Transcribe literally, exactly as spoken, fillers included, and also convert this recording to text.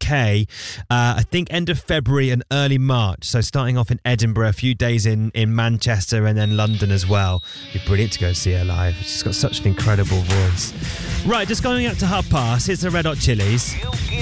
K, uh, I think end of February and early March. So starting off in Edinburgh, a few days in, in Manchester and then London as well. It'd be brilliant to go see her live. She's got such an incredible voice. Right, just going up to half past. Here's the Red Hot Chilies.